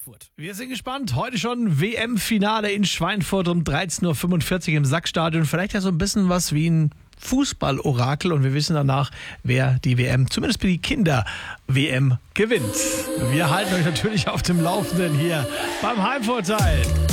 Schweinfurt. Wir sind gespannt. Heute schon WM-Finale in Schweinfurt um 13.45 Uhr im Sackstadion. Vielleicht ja so ein bisschen was wie ein Fußballorakel. Und wir wissen danach, wer die WM, zumindest für die Kinder-WM, gewinnt. Wir halten euch natürlich auf dem Laufenden hier beim Heimvorteil.